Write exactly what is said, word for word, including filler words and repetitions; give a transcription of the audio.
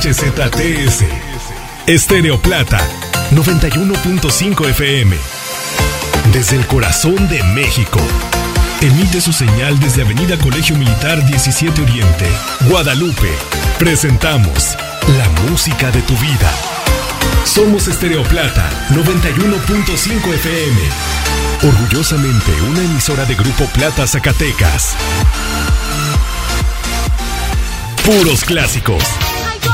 H Z T S. Estéreo Plata, noventa y uno punto cinco F M. Desde el corazón de México. Emite su señal desde Avenida Colegio Militar diecisiete Oriente, Guadalupe. Presentamos la música de tu vida. Somos Estéreo Plata, noventa y uno punto cinco F M. Orgullosamente una emisora de Grupo Plata Zacatecas. Puros clásicos.